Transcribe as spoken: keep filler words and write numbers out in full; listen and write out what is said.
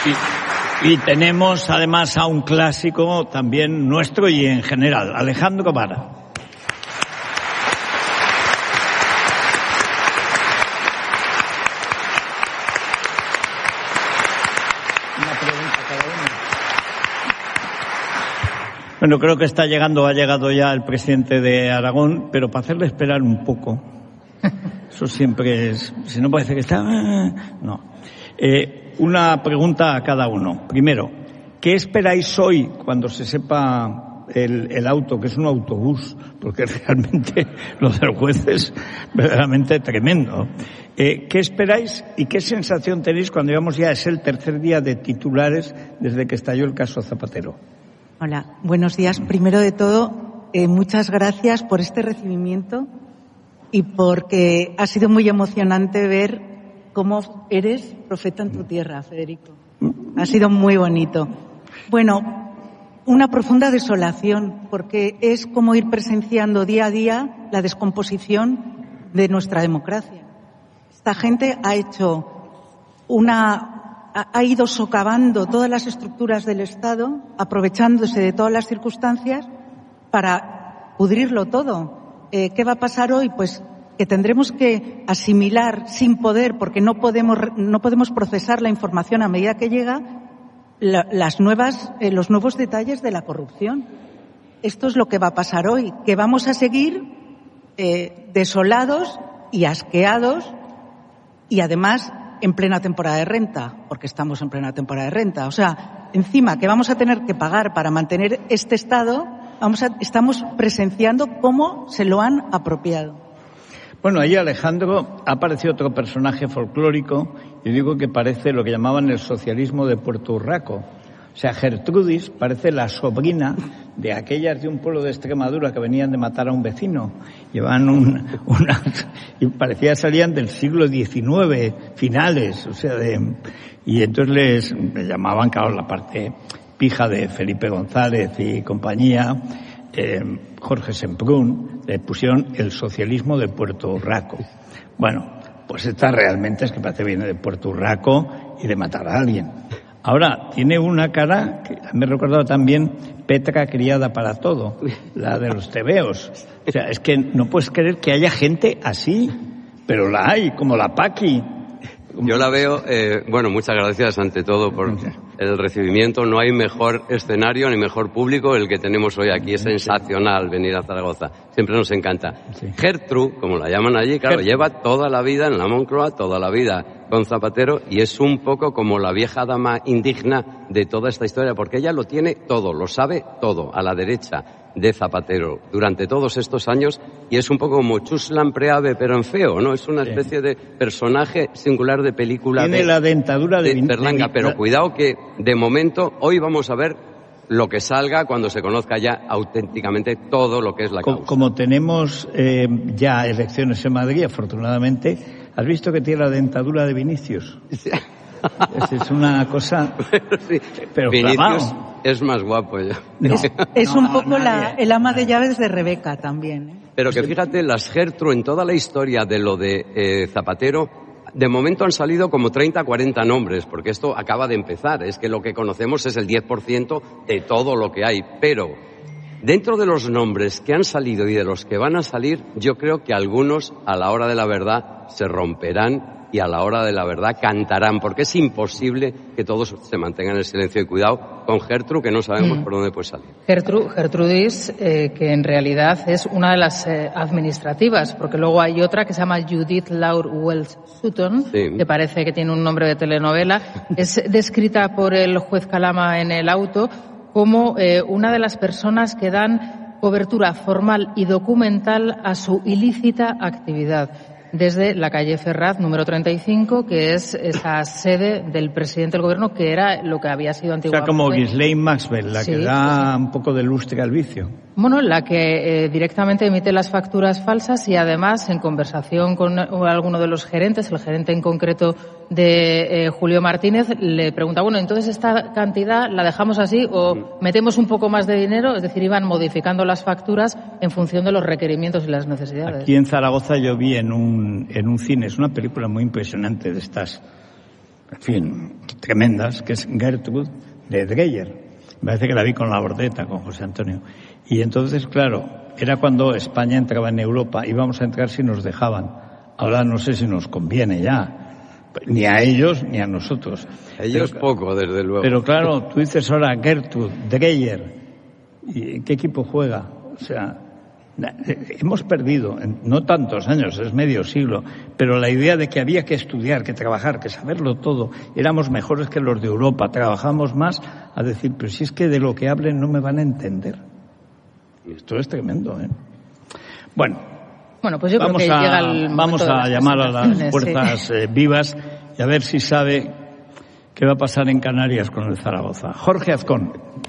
Y, y tenemos además a un clásico también nuestro y en general, Alejandro Vara. Bueno, creo que está llegando, ha llegado ya el presidente de Aragón, pero para hacerle esperar un poco, eso siempre es, si no parece que está, no. Eh, una pregunta a cada uno. Primero, ¿qué esperáis hoy cuando se sepa el, el auto, que es un autobús? Porque realmente lo del juez es verdaderamente tremendo. Eh, ¿Qué esperáis y qué sensación tenéis cuando llevamos ya, es el tercer día de titulares desde que estalló el caso Zapatero? Hola, buenos días. Primero de todo, eh, muchas gracias por este recibimiento y porque ha sido muy emocionante ver cómo eres profeta en tu tierra, Federico. Ha sido muy bonito. Bueno, una profunda desolación, porque es como ir presenciando día a día la descomposición de nuestra democracia. Esta gente ha hecho una... ha ido socavando todas las estructuras del Estado, aprovechándose de todas las circunstancias para pudrirlo todo. Eh, ¿Qué va a pasar hoy? Pues que tendremos que asimilar sin poder, porque no podemos, no podemos procesar la información a medida que llega, la, las nuevas, eh, los nuevos detalles de la corrupción. Esto es lo que va a pasar hoy, que vamos a seguir eh, desolados y asqueados y además en plena temporada de renta, porque estamos en plena temporada de renta. O sea, encima que vamos a tener que pagar para mantener este estado, vamos a, estamos presenciando cómo se lo han apropiado. Bueno, ahí, Alejandro, ha aparecido otro personaje folclórico, y digo que parece lo que llamaban el socialismo de Puerto Urraco. O sea, Gertrudis parece la sobrina de aquellas de un pueblo de Extremadura que venían de matar a un vecino. Llevaban un, una... y parecía que salían del siglo diecinueve, finales, o sea, de... Y entonces les, les llamaban, claro, la parte pija de Felipe González y compañía, eh, Jorge Semprún, le pusieron el socialismo de Puerto Urraco. Bueno, pues esta realmente es que parece que viene de Puerto Urraco y de matar a alguien. Ahora, tiene una cara que me he recordado también Petra criada para todo, la de los tebeos. O sea, es que no puedes creer que haya gente así, pero la hay, como la Paqui. Yo la veo, eh, bueno, muchas gracias ante todo por el recibimiento. No hay mejor escenario ni mejor público el que tenemos hoy aquí. Es sensacional venir a Zaragoza. Siempre nos encanta. Sí. Gertrude, como la llaman allí, claro, Gertrude. Lleva toda la vida en la Moncloa, toda la vida con Zapatero, y es un poco como la vieja dama indigna de toda esta historia, porque ella lo tiene todo, lo sabe todo, a la derecha de Zapatero durante todos estos años, y es un poco como Chuslan Preave pero en feo, ¿no? Es una especie de personaje singular de película. Tiene de, la dentadura de, de Berlanga, pero cuidado que de momento hoy vamos a ver lo que salga cuando se conozca ya auténticamente todo lo que es la causa. Como, como tenemos eh, ya elecciones en Madrid, afortunadamente, ¿has visto que tiene la dentadura de Vinicius? Sí. Es, es una cosa... Pero, sí. pero Vinicius clavado. Es más guapo ya. No, es es no, un poco nadie. la, el ama de llaves de Rebeca también, ¿eh? Pero que fíjate, las Gertrude en toda la historia de lo de eh, Zapatero, de momento han salido como treinta, cuarenta nombres, porque esto acaba de empezar. Es que lo que conocemos es el diez por ciento de todo lo que hay. Pero dentro de los nombres que han salido y de los que van a salir, yo creo que algunos, a la hora de la verdad, se romperán y a la hora de la verdad cantarán, porque es imposible que todos se mantengan en silencio. Y cuidado con Gertrude, que no sabemos mm. por dónde puede salir. Gertrude, Gertrudis, eh, que en realidad es una de las eh, administrativas, porque luego hay otra que se llama Judith Laure Wells Sutton, sí. que parece que tiene un nombre de telenovela. Es descrita por el juez Calama en el auto como eh, una de las personas que dan cobertura formal y documental a su ilícita actividad, desde la calle Ferraz, número treinta y cinco, que es esa sede del presidente del gobierno, que era lo que había sido antiguamente. O sea, como Ghislaine Maxwell, la sí, que da sí. un poco de lustre al vicio. Bueno, la que eh, directamente emite las facturas falsas y además, en conversación con alguno de los gerentes, el gerente en concreto de eh, Julio Martínez, le pregunta, bueno, entonces esta cantidad la dejamos así o metemos un poco más de dinero, es decir, iban modificando las facturas en función de los requerimientos y las necesidades. Aquí en Zaragoza yo vi en un, en un cine, es una película muy impresionante de estas en fin, tremendas, que es Gertrud de Dreyer. Me parece que la vi con la Bordeta, con José Antonio. Y entonces, claro, era cuando España entraba en Europa, íbamos a entrar si nos dejaban. Ahora no sé si nos conviene ya. Ni a ellos ni a nosotros. A ellos pero, poco, desde luego. Pero claro, tú dices ahora Gertrud, Dreyer, ¿y qué equipo juega? O sea, hemos perdido, no tantos años, es medio siglo, pero la idea de que había que estudiar, que trabajar, que saberlo todo, éramos mejores que los de Europa, trabajamos más, a decir, pero si es que de lo que hablen no me van a entender. Esto es tremendo, ¿eh? Bueno. Bueno, pues yo vamos creo que a, llega el Vamos a llamar a las fuerzas sí. eh, vivas y a ver si sabe qué va a pasar en Canarias con el Zaragoza. Jorge Azcón.